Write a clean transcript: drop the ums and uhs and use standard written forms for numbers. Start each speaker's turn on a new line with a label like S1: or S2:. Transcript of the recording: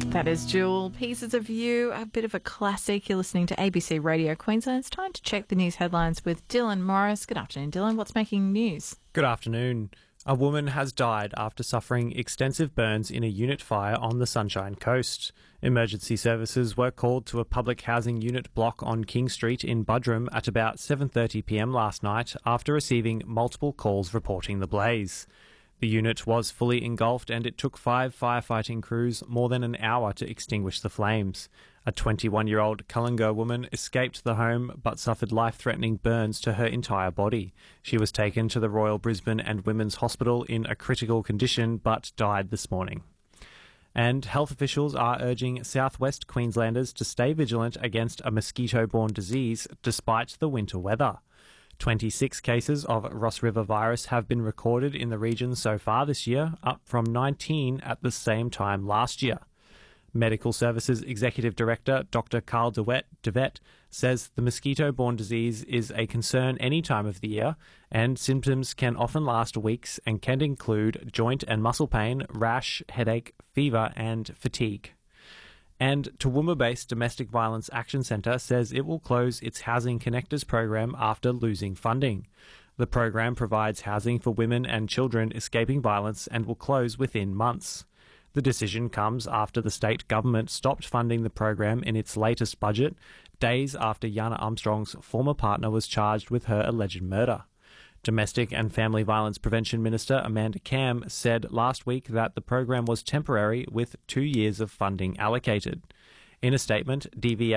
S1: That is Jewel. Pieces of You, a bit of a classic. You're listening to ABC Radio Queensland. It's time to check the news headlines with Dylan Morris. Good afternoon, Dylan. What's making news?
S2: Good afternoon. A woman has died after suffering extensive burns in a unit fire on the Sunshine Coast. Emergency services were called to a public housing unit block on King Street in Buderim at about 7:30pm last night after receiving multiple calls reporting the blaze. The unit was fully engulfed and it took 5 firefighting crews more than an hour to extinguish the flames. A 21-year-old Kullinga woman escaped the home but suffered life-threatening burns to her entire body. She was taken to the Royal Brisbane and Women's Hospital in a critical condition but died this morning. And health officials are urging southwest Queenslanders to stay vigilant against a mosquito-borne disease despite the winter weather. 26 cases of Ross River virus have been recorded in the region so far this year, up from 19 at the same time last year. Medical Services Executive Director Dr. Carl DeVet says the mosquito-borne disease is a concern any time of the year and symptoms can often last weeks and can include joint and muscle pain, rash, headache, fever and fatigue. And Toowoomba-based Domestic Violence Action Centre says it will close its Housing Connectors program after losing funding. The program provides housing for women and children escaping violence and will close within months. The decision comes after the state government stopped funding the program in its latest budget, days after Yana Armstrong's former partner was charged with her alleged murder. Domestic and Family Violence Prevention Minister Amanda Cam said last week that the program was temporary with 2 years of funding allocated. In a statement, DVA